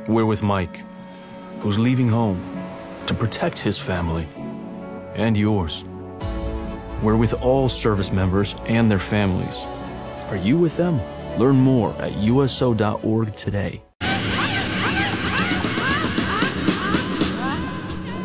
We're with Mike, who's leaving home to protect his family and yours. We're with all service members and their families. Are you with them? Learn more at uso.org today.